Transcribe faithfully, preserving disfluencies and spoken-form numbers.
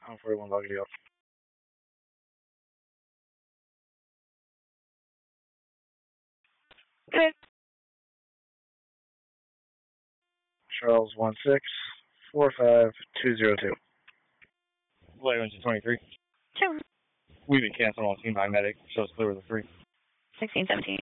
I'm forty-one Buggy Deal. Good. Charles one six four five two zero two. Blair engine twenty-three. Two. We've been canceled on Team Magnetic. Shows clear with a three. Sixteen seventeen.